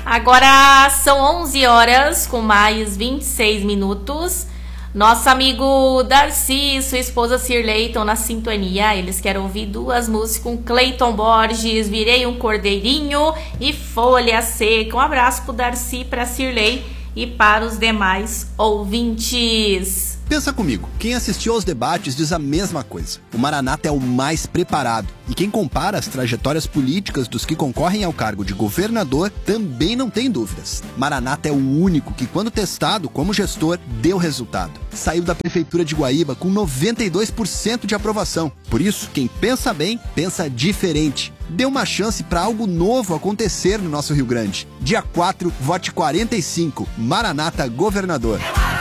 Agora são 11 horas com mais 26 minutos. Nosso amigo Darcy e sua esposa Cirlei estão na sintonia. Eles querem ouvir duas músicas com Cleiton Borges, Virei um Cordeirinho e Folha Seca. Um abraço pro Darcy, pra Cirlei e para os demais ouvintes. Pensa comigo, quem assistiu aos debates diz a mesma coisa. O Maranata é o mais preparado. E quem compara as trajetórias políticas dos que concorrem ao cargo de governador também não tem dúvidas. Maranata é o único que, quando testado como gestor, deu resultado. Saiu da prefeitura de Guaíba com 92% de aprovação. Por isso, quem pensa bem, pensa diferente. Dê uma chance para algo novo acontecer no nosso Rio Grande. Dia 4, vote 45. Maranata Governador.